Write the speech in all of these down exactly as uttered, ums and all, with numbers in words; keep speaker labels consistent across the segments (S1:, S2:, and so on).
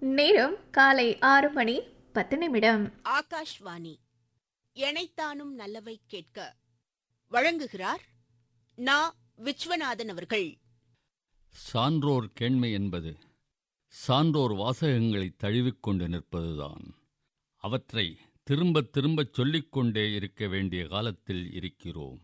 S1: நேரம் காலை ஆறு மணி பத்து நிமிடம்.
S2: ஆகாஷ்வாணி எனைத்தானும் நல்லவை கேட்க வழங்குகிறார் நா. விஸ்வநாதன் அவர்கள்.
S3: சான்றோர் கேண்மை என்பது சான்றோர் வாசகங்களை தழுவிக்கொண்டு நிற்பதுதான். அவற்றை திரும்பத் திரும்பச் சொல்லிக்கொண்டே இருக்க வேண்டிய காலத்தில் இருக்கிறோம்.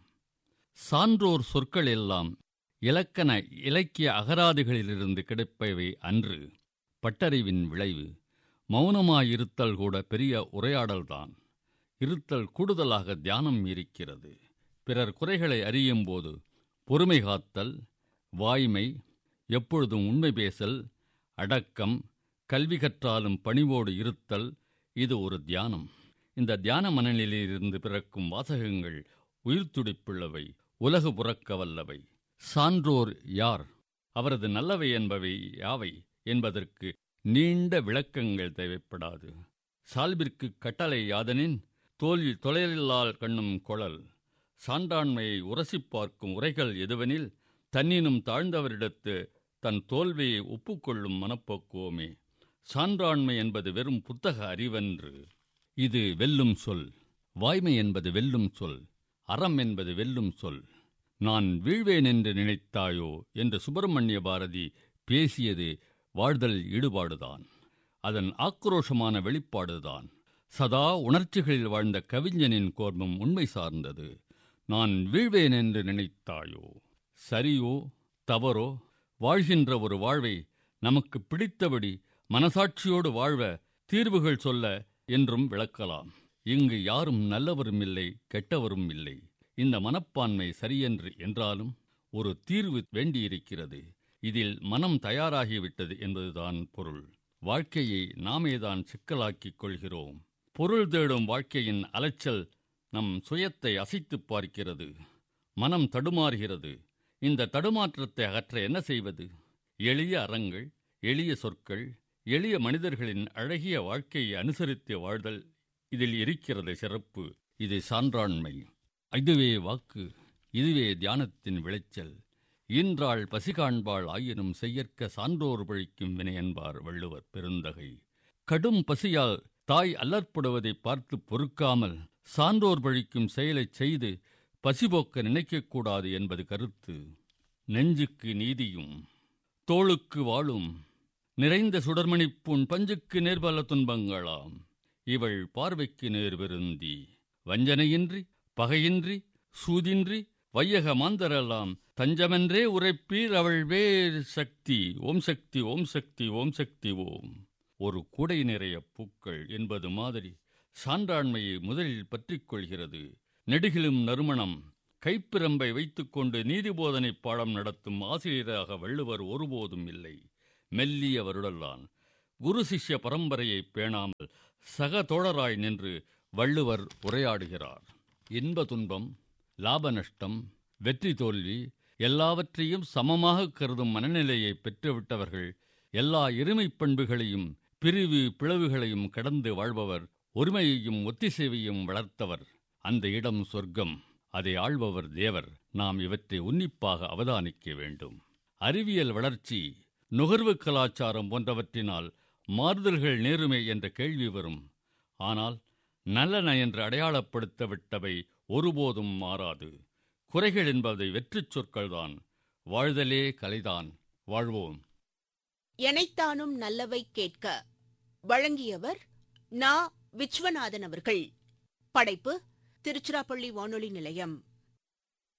S3: சான்றோர் சொற்கள் எல்லாம் இலக்கண இலக்கிய அகராதிகளிலிருந்து கிடைப்பவை அன்று. பட்டறிவின் விளைவு. மௌனமாயிருத்தல் கூட பெரிய உரையாடல்தான். இருத்தல் கூடுதலாக தியானம் இருக்கிறது. பிறர் குறைகளை அறியும் போது பொறுமை காத்தல், வாய்மை, எப்பொழுதும் உண்மை பேசல், அடக்கம், கல்வி கற்றாலும் பணிவோடு இருத்தல், இது ஒரு தியானம். இந்த தியான மனநிலையிலிருந்து பிறக்கும் வாசகங்கள் உயிர்த்துடிப்புள்ளவை, உலகு புறக்க வல்லவை. சான்றோர் யார், அவரது நல்லவை என்பவை யாவை என்பதற்கு நீண்ட விளக்கங்கள் தேவைப்படாது. சால்பிற்கு கட்டளை யாதனின் தோல்வி தொலையில்லால் கண்ணும் கொளல். சான்றாண்மையை உரசிப் பார்க்கும் உரைகள் எதுவெனில் தன்னினும் தாழ்ந்தவரிடத்து தன் தோல்வியை ஒப்புக்கொள்ளும் மனப்போக்குவமே. சான்றாண்மை என்பது வெறும் புத்தக அறிவன்று. இது வெல்லும் சொல். வாய்மை என்பது வெல்லும் சொல். அறம் என்பது வெல்லும் சொல். நான் வீழ்வேன் என்று நினைத்தாயோ என்று சுப்பிரமணிய பாரதி பேசியது வாழ்தல் ஈடுபாடுதான். அதன் ஆக்ரோஷமான வெளிப்பாடுதான். சதா உணர்ச்சிகளில் வாழ்ந்த கவிஞனின் கோர்மம் உண்மை சார்ந்தது. நான் வீழ்வேன் என்று நினைத்தாயோ. சரியோ தவறோ வாழ்கின்ற ஒரு வாழ்வை நமக்கு பிடித்தபடி மனசாட்சியோடு வாழ்வ தீர்வுகள் சொல்ல என்றும் விளக்கலாம். இங்கு யாரும் நல்லவரும் இல்லை, கெட்டவரும் இல்லை. இந்த மனப்பான்மை சரியென்று என்றாலும் ஒரு தீர்வு வேண்டியிருக்கிறது. இதில் மனம் தயாராகிவிட்டது என்பதுதான் பொருள். வாழ்க்கையை நாமேதான் சிக்கலாக்கிக் கொள்கிறோம். பொருள் தேடும் வாழ்க்கையின் அலைச்சல் நம் சுயத்தை அசைத்துப் பார்க்கிறது. மனம் தடுமாறுகிறது. இந்த தடுமாற்றத்தை அகற்ற என்ன செய்வது? எளிய அறங்கள், எளிய சொற்கள், எளிய மனிதர்களின் அழகிய வாழ்க்கையை அனுசரித்து வாழ்தல், இதில் இருக்கிறது சிறப்பு. இது சான்றாண்மை. இதுவே வாக்கு. இதுவே தியானத்தின் விளைச்சல். ஈன்றாள் பசி காண்பாள் ஆயினும் செய்யற்க சான்றோர் பழிக்கும் வினை என்பார் வள்ளுவர் பெருந்தகை. கடும் பசியால் தாய் அல்லற்படுவதை பார்த்து பொறுக்காமல் சான்றோர் பழிக்கும் செயலைச் செய்து பசிபோக்க நினைக்கக்கூடாது என்பது கருத்து. நெஞ்சுக்கு நீதியும் தோளுக்கு வாழும் நிறைந்த சுடர்மணிப்புண் பஞ்சுக்கு நேர்பல துன்பங்களாம். இவள் பார்வைக்கு நேர் விருந்தி வஞ்சனையின்றி பகையின்றி சூதின்றி வையக மாந்தரெல்லாம் தஞ்சமென்றே உரைப்பீர் அவள் வேர் சக்தி. ஓம் சக்தி ஓம் சக்தி ஓம் சக்தி ஓம். ஒரு கூடை நிறைய பூக்கள் என்பது மாதிரி சான்றாண்மையை முதலில் பற்றிக் கொள்கிறது. நெடுகிலும் நறுமணம். கைப்பிரம்பை வைத்துக்கொண்டு நீதிபோதனை பாடம் நடத்தும் ஆசிரியராக வள்ளுவர் ஒருபோதும் இல்லை. மெல்லியவருடல்லான் குரு சிஷ்ய பரம்பரையை பேணாமல் சக தோழராய் நின்று வள்ளுவர் உரையாடுகிறார். இன்ப துன்பம், லாப நஷ்டம், வெற்றி தோல்வி எல்லாவற்றையும் சமமாக கருதும் மனநிலையை பெற்றுவிட்டவர்கள். எல்லா இருமைப் பண்புகளையும் பிரிவு பிளவுகளையும் கடந்து வாழ்பவர். ஒருமையையும் ஒத்திசைவையும் வளர்த்தவர். அந்த இடம் சொர்க்கம். அதை ஆள்பவர் தேவர். நாம் இவற்றை உன்னிப்பாக அவதானிக்க வேண்டும். அறிவியல் வளர்ச்சி, நுகர்வு கலாச்சாரம் போன்றவற்றினால் மாறுதல்கள் நேருமே என்ற கேள்வி வரும். ஆனால் நல்லன என்று அடையாளப்படுத்த விட்டவை ஒருபோதும் மாறாது. குறைகள் என்பதை வெற்றிச் சொற்கள்தான். வாழ்தலே கலைதான். வாழ்வோம்.
S2: எனைத்தானும் நல்லவை கேட்க வழங்கியவர் நா. விஸ்வநாதன் அவர்கள். படைப்பு திருச்சிராப்பள்ளி வானொலி நிலையம்.